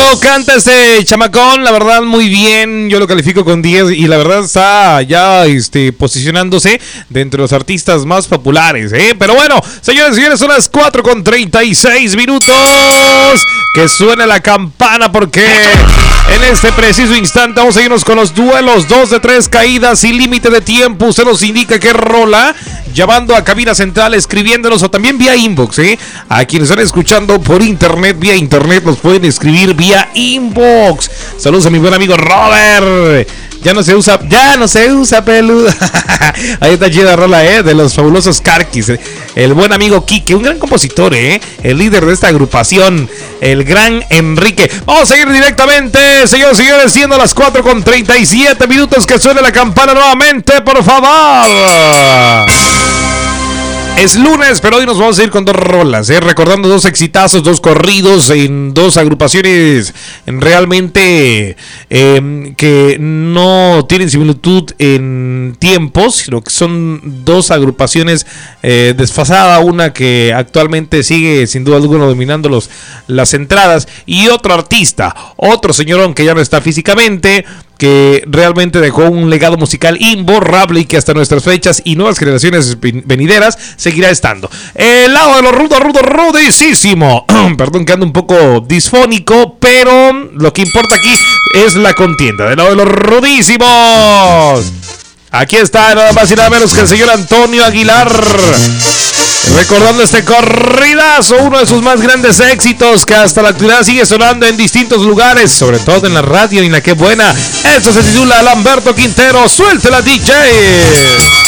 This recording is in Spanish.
canta este chamacón, la verdad muy bien, yo lo califico con 10 y la verdad está ya posicionándose dentro de los artistas más populares, Pero bueno, señores y señores, son las 4:36 que suene la campana porque en este preciso instante vamos a irnos con los duelos, 2 de 3 caídas y límite de tiempo. Usted nos indica qué rola, llamando a cabina central, escribiéndonos o también vía inbox, A quienes están escuchando por internet, vía internet nos pueden escribir vía inbox. Saludos a mi buen amigo Robert. Ya no se usa peludo. Ahí está chida rola, de los fabulosos Carquis. El buen amigo Quique, un gran compositor, el líder de esta agrupación, el gran Enrique. Vamos a seguir directamente, señores y señores, siendo las 4:37 que suene la campana nuevamente, por favor. Es lunes, pero hoy nos vamos a ir con 2 rolas, recordando 2 exitazos, 2 corridos en 2 agrupaciones realmente que no tienen similitud en tiempos, sino que son 2 agrupaciones desfasadas, una que actualmente sigue sin duda alguna dominando las entradas, y otro artista, otro señorón que ya no está físicamente, que realmente dejó un legado musical imborrable y que hasta nuestras fechas y nuevas generaciones venideras seguirá estando. El lado de los rudísimo. Perdón que ando un poco disfónico, pero lo que importa aquí es la contienda. Del lado de los rudísimos, aquí está nada más y nada menos que el señor Antonio Aguilar, recordando este corridazo, uno de sus más grandes éxitos que hasta la actualidad sigue sonando en distintos lugares, sobre todo en la radio y en la que buena. Esto se titula Lamberto Quintero, suéltela DJ.